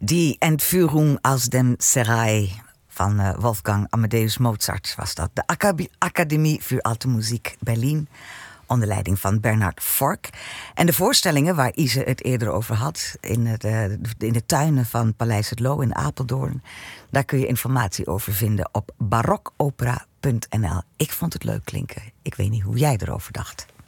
Die Entführung aus dem Serail van Wolfgang Amadeus Mozart was dat. De Academie voor Alte Muziek Berlin, onder leiding van Bernard Forck. En de voorstellingen waar Ise het eerder over had, in de tuinen van Paleis het Loo in Apeldoorn, daar kun je informatie over vinden op barokopera.nl. Ik vond het leuk klinken. Ik weet niet hoe jij erover dacht.